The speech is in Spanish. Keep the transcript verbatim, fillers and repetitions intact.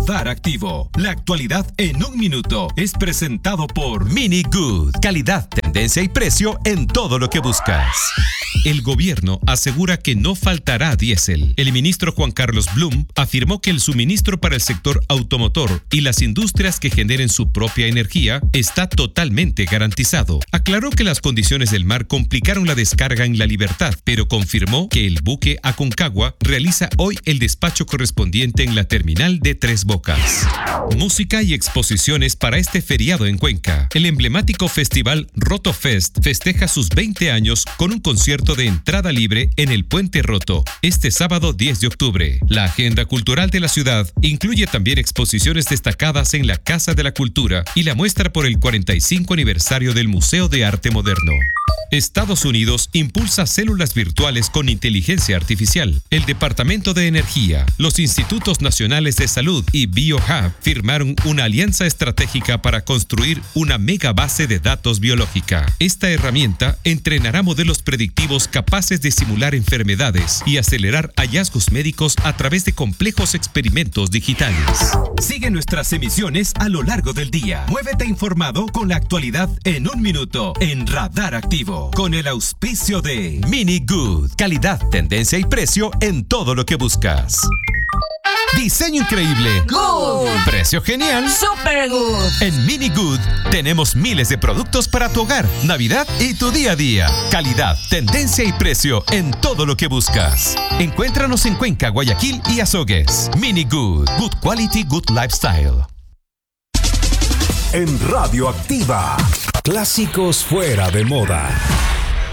Radar Activo. La actualidad en un minuto es presentado por Mini Good. Calidad, tendencia y precio en todo lo que buscas. El gobierno asegura que no faltará diésel. El ministro Juan Carlos Blum afirmó que el suministro para el sector automotor y las industrias que generen su propia energía está totalmente garantizado. Aclaró que las condiciones del mar complicaron la descarga en La Libertad, pero confirmó que el buque Aconcagua realiza hoy el despacho correspondiente en la terminal de Tres Bocas. Música y exposiciones para este feriado en Cuenca. El emblemático festival Roto Fest festeja sus veinte años con un concierto de entrada libre en el Puente Roto, este sábado diez de octubre. La agenda cultural de la ciudad incluye también exposiciones destacadas en la Casa de la Cultura y la muestra por el cuarenta y cinco aniversario del Museo de Arte Moderno. Estados Unidos impulsa células virtuales con inteligencia artificial. El Departamento de Energía, los Institutos Nacionales de Salud y BioHub firmaron una alianza estratégica para construir una mega base de datos biológica. Esta herramienta entrenará modelos predictivos capaces de simular enfermedades y acelerar hallazgos médicos a través de complejos experimentos digitales. Sigue nuestras emisiones a lo largo del día. Muévete informado con la actualidad en un minuto en Radar Activo. Con el auspicio de Mini Good. Calidad, tendencia y precio en todo lo que buscas. Diseño increíble. Good. Precio genial. Super good. En Mini Good tenemos miles de productos para tu hogar, Navidad y tu día a día. Calidad, tendencia y precio en todo lo que buscas. Encuéntranos en Cuenca, Guayaquil y Azogues. Mini Good. Good quality, good lifestyle. En Radio Activa, clásicos fuera de moda.